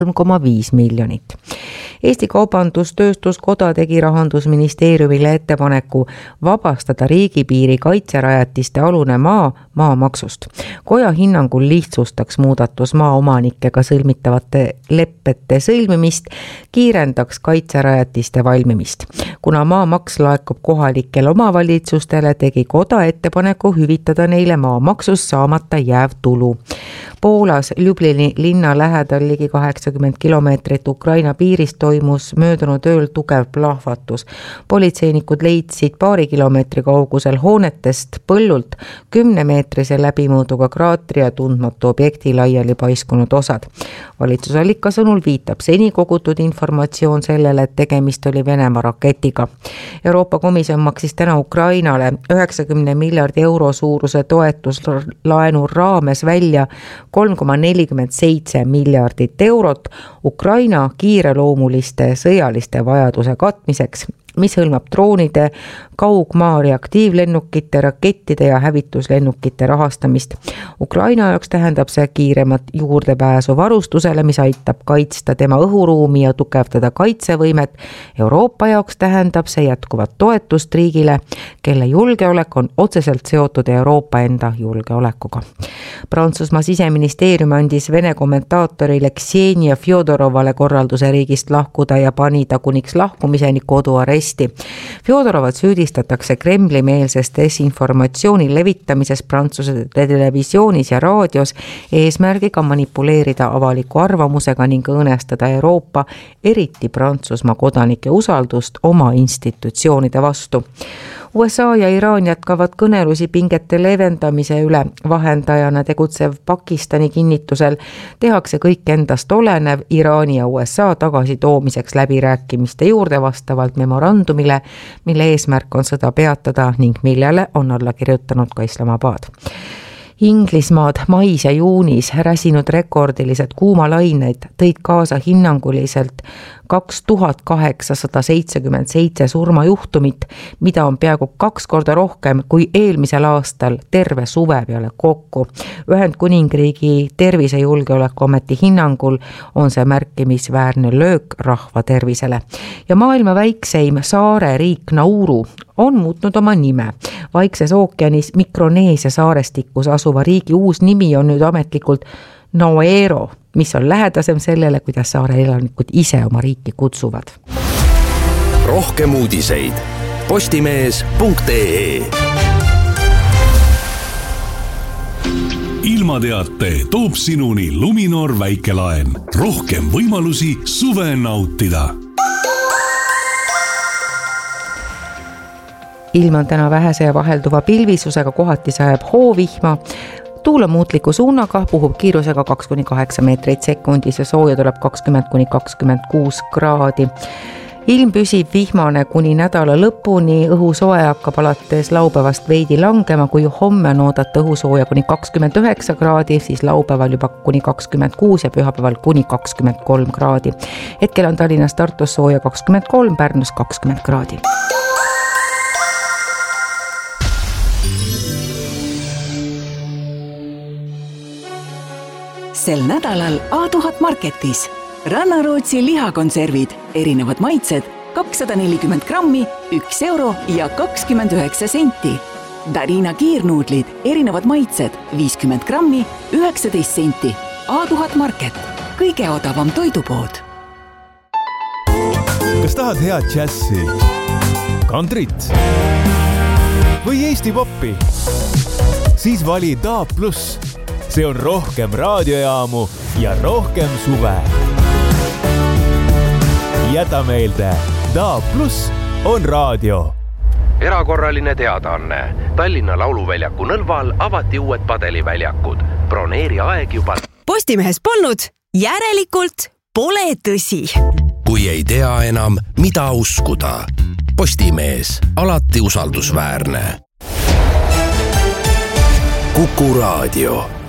3,5 miljonit. Eesti Kaubandus-Tööstuskoda tegi Rahandusministeeriumile ettepaneku vabastada riigipiiri kaitserajatiste alune maa maamaksust. Koja hinnangul lihtsustaks muudatus maaomanikega sõlmitavate leppete sõlmimist, kiirendaks kaitserajatiste valmimist. Kuna maamaks laekub kohalikele omavalitsustele, tegi Koda ettepaneku hüvitada neile maamaksust saamata jääv tulu. Poolas Ljublini linna lähedal ligi 80 kilomeetrit Ukraina piirist toimus möödunud ööl tugev plahvatus. Politseinikud leidsid paari kilomeetri kaugusel hoonetest põllult 10-meetrise läbimõõduga kraatri ja tundmatu objekti laiali paiskunud osad. Valitsusallika sõnul viitab seni kogutud informatsioon sellele, et tegemist oli Venemaa raketiga. Euroopa Komisjon maksis täna Ukrainale 90 miljardi euro suuruse toetuslaenu raames välja 3,47 miljardit eurot Ukraina kiireloomuliste sõjaliste vajaduse katmiseks, mis hõlmab droonide, kaugmaa reaktiivlennukite, rakettide ja hävituslennukite rahastamist. Ukraina jaoks tähendab see kiiremat juurdepääsu varustusele, mis aitab kaitsta tema õhuruumi ja tugevdada kaitsevõimet. Euroopa jaoks tähendab see jätkuvat toetust riigile, kelle julgeolek on otseselt seotud Euroopa enda julgeolekuga. Prantsusmaa siseministeerium andis Vene kommentaatorile Ksenia Fjodorovale korralduse riigist lahkuda ja pani ta kuniks lahkumiseni koduaresti. Fjodorovat süüdistatakse Kremli-meelses desinformatsiooni levitamises Prantsuse televisioonis ja raadios eesmärgiga manipuleerida avaliku arvamusega ning õõnestada Euroopa, eriti Prantsusmaa kodanike usaldust oma institutsioonide vastu. USA ja Iraan jätkavad kõnelusi pingete leevendamise üle. Vahendajana tegutsev Pakistani kinnitusel tehakse kõik endast olenev Iraani ja USA tagasitoomiseks läbirääkimiste juurde vastavalt memorandumile, mille eesmärk on sõda peatada ning millele on alla kirjutanud ka Islamabad. Inglismaad mais ja juunis räsinud rekordilised kuumalained tõid kaasa hinnanguliselt 2877 surmajuhtumit, mida on peaaegu 2 korda rohkem kui eelmisel aastal terve suve peale kokku. Ühendkuningriigi tervisejulgeolekuameti hinnangul on see märkimisväärne löök rahva tervisele. Ja maailma väikseim saare riik Nauru on muutnud oma nime. Vaikses ookeanis Mikroneesia saarestikus asuva riigi uus nimi on nüüd ametlikult Naoero, mis on lähedasem sellele, kuidas saare elanikud ise oma riiki kutsuvad. Rohkem uudiseid postimees.ee. Ilmateate toob sinuni Luminor väikelaen. Rohkem võimalusi suve nautida. Ilm on täna vähese ja vahelduva pilvisusega, kohati sajab hoovihma. Tuul on muutliku suunaga, puhub kiirusega 2-8 meetrit sekundis ja sooja tuleb 20-26 kraadi. Ilm püsib vihmane kuni nädala lõpuni, õhusoe hakkab alates laupäevast veidi langema, kui homme on oodata õhusooja kuni 29 kraadi, siis laupäeval juba kuni 26 ja pühapäeval kuni 23 kraadi. Hetkel on Tallinnas Tartus sooja 23, Pärnus 20 kraadi. Sel nädalal A1000 Marketis Rannarootsi lihakonservid, erinevad maitsed, 240 grammi, 1 euro ja 29 senti. Darina kiirnuudlid, erinevad maitsed, 50 grammi, 19 senti. A1000 Market, kõige odavam toidupood. Kas tahad head džässi, kantrit või Eesti poppi? Siis vali DAB+. See on rohkem raadiojaamu ja rohkem suve. Jäta meelde, DAB+ on raadio. Erakorraline teadaanne. Tallinna Lauluväljaku Nõlval avati uued padeliväljakud. Broneeri aeg juba. Postimehes polnud, järelikult pole tõsi. Kui ei tea enam, mida uskuda. Postimees, alati usaldusväärne. Kuku Raadio.